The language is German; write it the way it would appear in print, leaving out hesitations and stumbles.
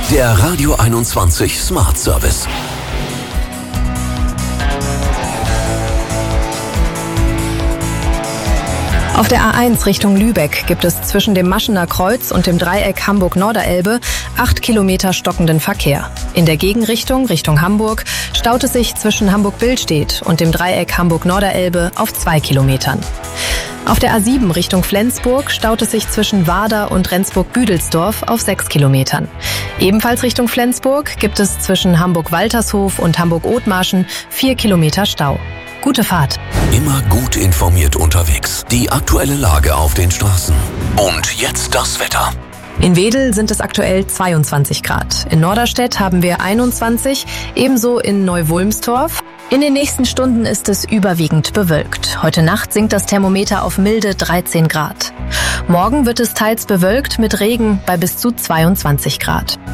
Der Radio 21 Smart Service. Auf der A1 Richtung Lübeck gibt es zwischen dem Maschener Kreuz und dem Dreieck Hamburg-Norderelbe 8 Kilometer stockenden Verkehr. In der Gegenrichtung Richtung Hamburg staut es sich zwischen Hamburg-Billstedt und dem Dreieck Hamburg-Norderelbe auf 2 Kilometern. Auf der A7 Richtung Flensburg staut es sich zwischen Warder und Rendsburg-Büdelsdorf auf 6 Kilometern. Ebenfalls Richtung Flensburg gibt es zwischen Hamburg-Waltershof und Hamburg-Othmarschen 4 Kilometer Stau. Gute Fahrt. Immer gut informiert unterwegs. Die aktuelle Lage auf den Straßen. Und jetzt das Wetter. In Wedel sind es aktuell 22 Grad. In Norderstedt haben wir 21, ebenso in Neu-Wulmstorf. In den nächsten Stunden ist es überwiegend bewölkt. Heute Nacht sinkt das Thermometer auf milde 13 Grad. Morgen wird es teils bewölkt mit Regen bei bis zu 22 Grad.